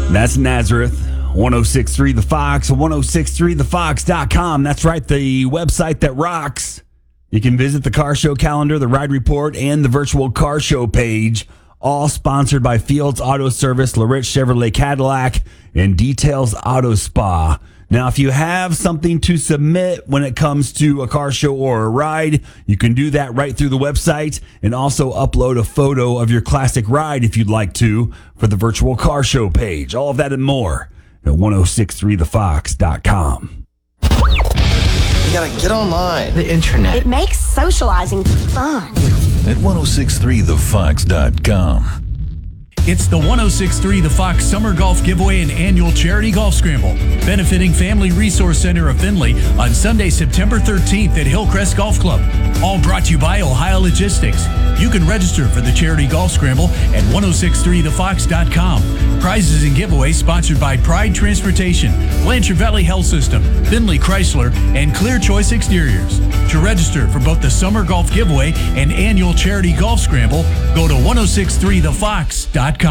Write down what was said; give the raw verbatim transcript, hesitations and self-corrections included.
That's Nazareth. ten sixty-three The Fox, ten sixty-three the fox dot com. That's right, the website that rocks. You can visit the car show calendar, the ride report, and the virtual car show page. All sponsored by Fields Auto Service, LaRich Chevrolet Cadillac, and Details Auto Spa. Now, if you have something to submit when it comes to a car show or a ride, you can do that right through the website and also upload a photo of your classic ride if you'd like to for the virtual car show page. All of that and more at ten sixty-three the fox dot com. You gotta get online. The internet. It makes socializing fun. At ten sixty-three the fox dot com. It's the ten sixty-three The Fox Summer Golf Giveaway and Annual Charity Golf Scramble, benefiting Family Resource Center of Findlay on Sunday, September thirteenth at Hillcrest Golf Club. All brought to you by Ohio Logistics. You can register for the Charity Golf Scramble at ten sixty-three the fox dot com. Prizes and giveaways sponsored by Pride Transportation, Blanchard Valley Health System, Findlay Chrysler, and Clear Choice Exteriors. To register for both the Summer Golf Giveaway and Annual Charity Golf Scramble, go to ten sixty-three the fox dot com.